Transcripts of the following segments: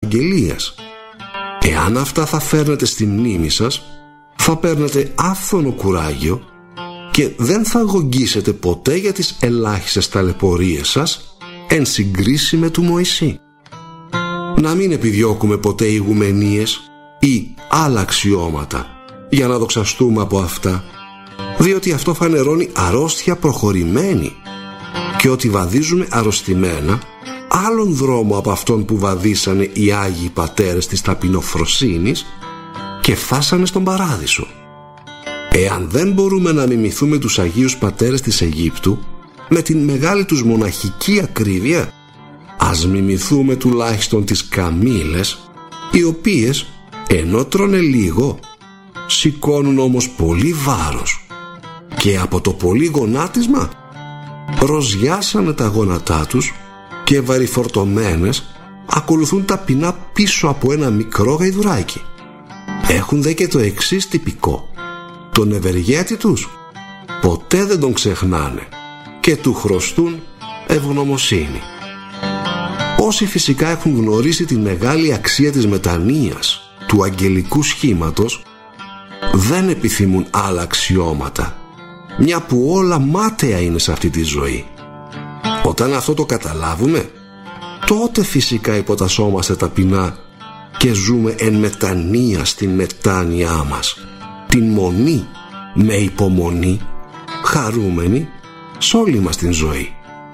αγγελίας. Εάν αυτά θα φέρνετε στη μνήμη σας, θα παίρνετε άφθονο κουράγιο και δεν θα γογγίσετε ποτέ για τις ελάχιστες ταλαιπωρίες σας εν συγκρίση με του Μωυσή. Να μην επιδιώκουμε ποτέ ηγουμενίες ή άλλα αξιώματα για να δοξαστούμε από αυτά, διότι αυτό φανερώνει αρρώστια προχωρημένη και ότι βαδίζουμε αρρωστημένα άλλον δρόμο από αυτόν που βαδίσανε οι Άγιοι Πατέρες της ταπεινοφροσύνης και φάσανε στον Παράδεισο. Εάν δεν μπορούμε να μιμηθούμε τους Αγίους Πατέρες της Αιγύπτου με την μεγάλη τους μοναχική ακρίβεια, ας μιμηθούμε τουλάχιστον τις καμήλες, οι οποίες ενώ τρώνε λίγο, σηκώνουν όμως πολύ βάρος και από το πολύ γονάτισμα ροζιάσανε τα γόνατά τους και βαρυφορτωμένες ακολουθούν ταπεινά πίσω από ένα μικρό γαϊδουράκι. Έχουν δε και το εξής τυπικό: τον ευεργέτη τους ποτέ δεν τον ξεχνάνε και του χρωστούν ευγνωμοσύνη. Όσοι φυσικά έχουν γνωρίσει τη μεγάλη αξία της μετανοίας του αγγελικού σχήματος, δεν επιθυμούν άλλα αξιώματα, μια που όλα μάταια είναι σε αυτή τη ζωή. Όταν αυτό το καταλάβουμε, τότε φυσικά υποτασσόμαστε ταπεινά και ζούμε εν μετανία στην μετάνοιά μας, την μονή με υπομονή, χαρούμενοι σ' όλη μας την ζωή.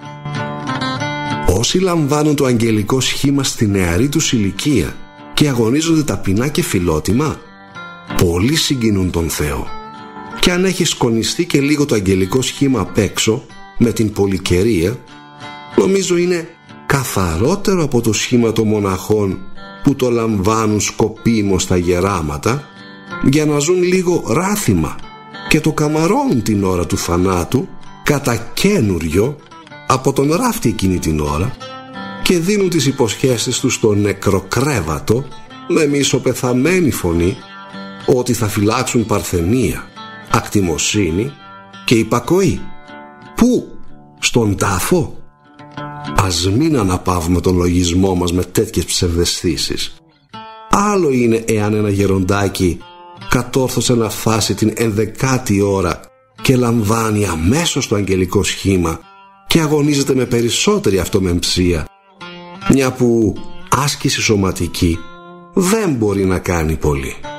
Όσοι λαμβάνουν το αγγελικό σχήμα στη νεαρή τους ηλικία και αγωνίζονται ταπεινά και φιλότιμα, πολύ συγκινούν τον Θεό. Και αν έχει σκονιστεί και λίγο το αγγελικό σχήμα απ' έξω με την πολυκαιρία, νομίζω είναι καθαρότερο από το σχήμα των μοναχών που το λαμβάνουν σκοπίμως στα γεράματα για να ζουν λίγο ράθιμα και το καμαρώνουν την ώρα του θανάτου κατά καινούριο από τον ράφτη εκείνη την ώρα και δίνουν τις υποσχέσεις τους στο νεκροκρέβατο με μισοπεθαμένη φωνή ότι θα φυλάξουν παρθενία, ακτιμοσύνη και υπακοή. Πού? Στον τάφο? Ας μην αναπαύουμε τον λογισμό μας με τέτοιες ψευδαισθήσεις. Άλλο είναι εάν ένα γεροντάκι κατόρθωσε να φάσει την 11η ώρα και λαμβάνει αμέσως το αγγελικό σχήμα και αγωνίζεται με περισσότερη αυτομεμψία, μια που άσκηση σωματική δεν μπορεί να κάνει πολύ.